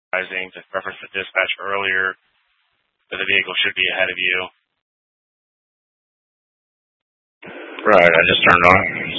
advising to reference the dispatch earlier that the vehicle should be ahead of you. Right, I just turned on.